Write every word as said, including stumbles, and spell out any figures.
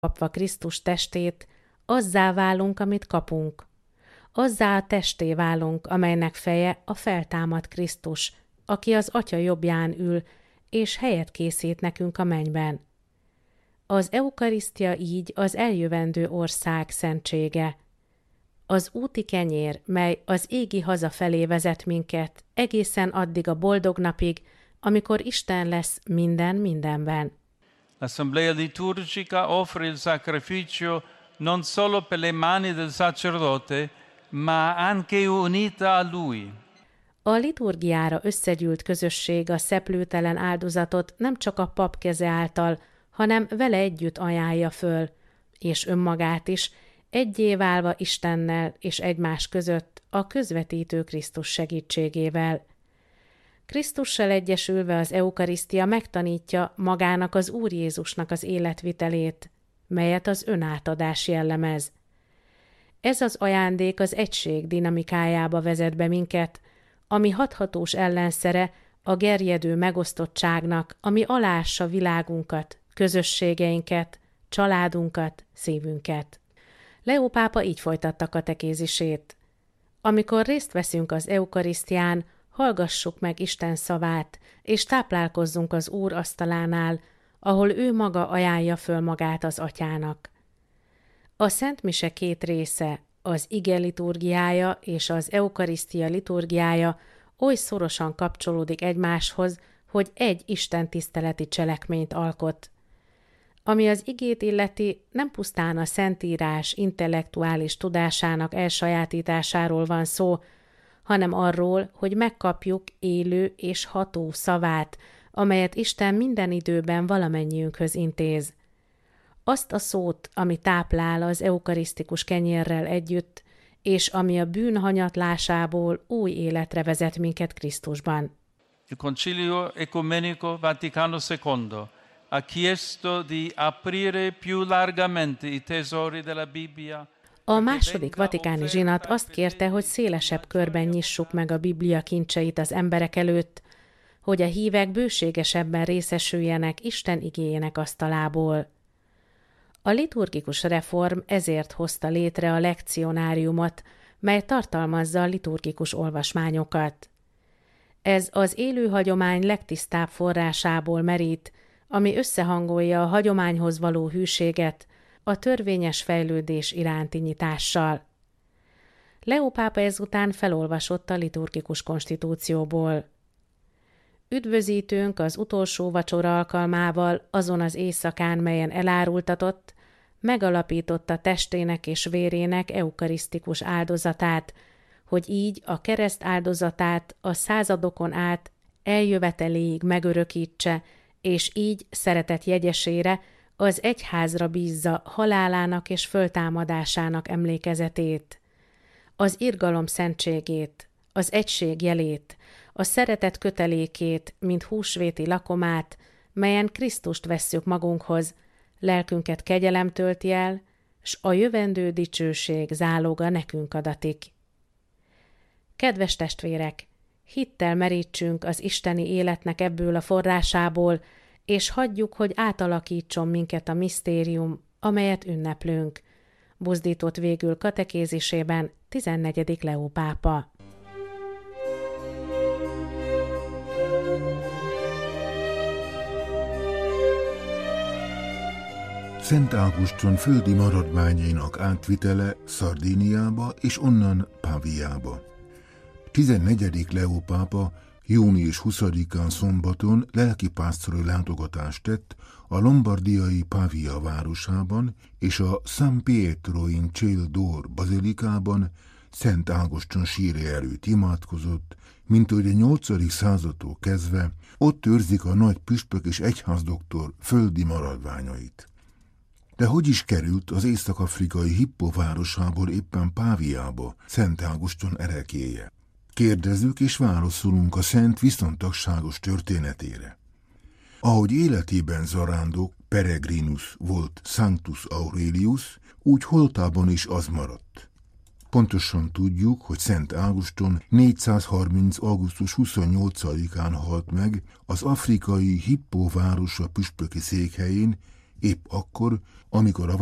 kapva Krisztus testét, azzá válunk, amit kapunk. Azzá a testé válunk, amelynek feje a feltámadt Krisztus, aki az Atya jobbján ül, és helyet készít nekünk a mennyben. Az eukarisztia így az eljövendő ország szentsége. Az úti kenyér, mely az égi haza felé vezet minket, egészen addig a boldog napig, amikor Isten lesz minden mindenben. L'Assemblea liturgica offre il sacrificio non solo per le mani del sacerdote, ma anche unita a lui. A liturgiára összegyűlt közösség a szeplőtelen áldozatot nem csak a pap keze által, hanem vele együtt ajánlja föl, és önmagát is, egyé válva Istennel és egymás között a közvetítő Krisztus segítségével. Krisztussal egyesülve az eukarisztia megtanítja magának az Úr Jézusnak az életvitelét, melyet az önátadás jellemez. Ez az ajándék az egység dinamikájába vezet be minket, ami hathatós ellenszere a gerjedő megosztottságnak, ami alássa világunkat, közösségeinket, családunkat, szívünket. Leó pápa így folytatta katekézisét. Amikor részt veszünk az eukarisztián, hallgassuk meg Isten szavát, és táplálkozzunk az Úr asztalánál, ahol ő maga ajánlja föl magát az Atyának. A Szent Mise két része, az ige liturgiája és az eukarisztia liturgiája oly szorosan kapcsolódik egymáshoz, hogy egy istentiszteleti cselekményt alkot. Ami az igét illeti, nem pusztán a Szentírás intellektuális tudásának elsajátításáról van szó, hanem arról, hogy megkapjuk élő és ható szavát, amelyet Isten minden időben valamennyiünkhöz intéz. Azt a szót, ami táplál az eukarisztikus kenyérrel együtt, és ami a bűn hanyatlásából új életre vezet minket Krisztusban. Il Concilio Ecumenico Vaticano secondo ha chiesto di aprire più largamente i tesori della Bibbia. A második vatikáni zsinat azt kérte, hogy szélesebb körben nyissuk meg a Biblia kincseit az emberek előtt, hogy a hívek bőségesebben részesüljenek Isten igéjének asztalából. A liturgikus reform ezért hozta létre a lekcionáriumot, mely tartalmazza a liturgikus olvasmányokat. Ez az élő hagyomány legtisztább forrásából merít, ami összehangolja a hagyományhoz való hűséget a törvényes fejlődés iránti nyitással. Leó pápa ezután felolvasott a liturgikus konstitúcióból. Üdvözítőnk az utolsó vacsora alkalmával azon az éjszakán, melyen elárultatott, megalapította testének és vérének eukarisztikus áldozatát, hogy így a kereszt áldozatát a századokon át eljöveteléig megörökítse, és így szeretet jegyesére az egyházra bízza halálának és föltámadásának emlékezetét, az irgalom szentségét, az egység jelét, a szeretet kötelékét, mint húsvéti lakomát, melyen Krisztust vesszük magunkhoz, lelkünket kegyelem tölti el, s a jövendő dicsőség záloga nekünk adatik. Kedves testvérek, hittel merítsünk az isteni életnek ebből a forrásából, és hagyjuk, hogy átalakítson minket a misztérium, amelyet ünneplünk, buzdított végül katekézisében tizennegyedik Leó pápa. Szent Ágoston földi maradványainak átvitele Szardíniába és onnan Páviába. tizennegyedik Leó pápa június huszadikán szombaton lelkipásztori látogatást tett a lombardiai Pavia városában és a San Pietro in Ciel d'Or bazilikában Szent Ágoston sírja előtt imádkozott, mint hogy a nyolcadik századtól kezdve ott őrzik a nagy püspök és egyházdoktor földi maradványait. De hogy is került az észak-afrikai Hippo városából éppen Páviába Szent Ágoston ereklyéje? Kérdezzük és válaszolunk a szent viszontagságos történetére. Ahogy életében zarándok Peregrinus volt Sanctus Aurelius, úgy holtában is az maradt. Pontosan tudjuk, hogy Szent Ágoston négyszázharminc. augusztus huszonnyolcadikán halt meg az afrikai Hippo városa püspöki székhelyén, épp akkor, amikor a